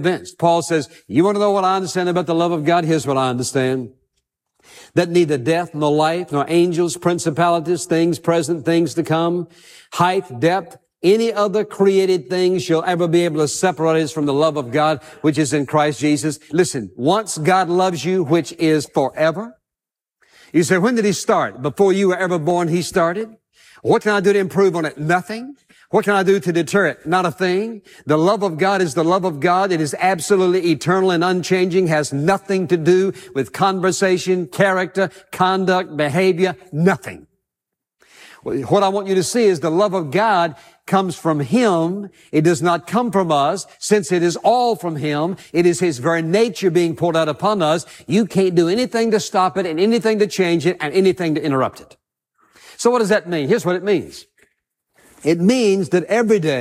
convinced. Paul says, you want to know what I understand about the love of God? Here's what I understand. That neither death, nor life, nor angels, principalities, things present, things to come, height, depth, any other created thing shall ever be able to separate us from the love of God, which is in Christ Jesus. Listen, once God loves you, which is forever. You say, when did He start? Before you were ever born, He started. What can I do to improve on it? Nothing. What can I do to deter it? Not a thing. The love of God is the love of God. It is absolutely eternal and unchanging, has nothing to do with conversation, character, conduct, behavior, nothing. What I want you to see is the love of God comes from Him. It does not come from us. Since it is all from Him, it is His very nature being poured out upon us. You can't do anything to stop it and anything to change it and anything to interrupt it. So what does that mean? Here's what it means. It means that every day